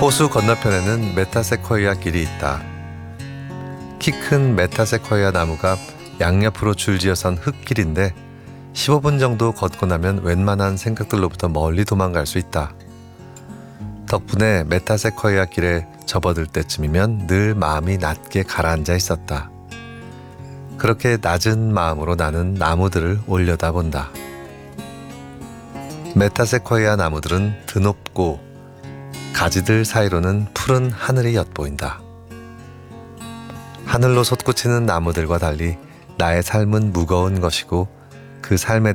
호수 건너편에는 메타세코이아 길이 있다. 키 큰 메타세코이아 나무가 양옆으로 줄지어선 흙길인데 15분 정도 걷고 나면 웬만한 생각들로부터 멀리 도망갈 수 있다. 덕분에 메타세코이아 길에 접어들 때쯤이면 늘 마음이 낮게 가라앉아 있었다. 그렇게 낮은 마음으로 나는 나무들을 올려다본다. 메타세코이아 나무들은 드높고 가지들 사이로는 푸른 하늘이 엿보인다. 하늘로 솟구치는 나무들과 달리 나의 삶은 무거운 것이고 그 삶에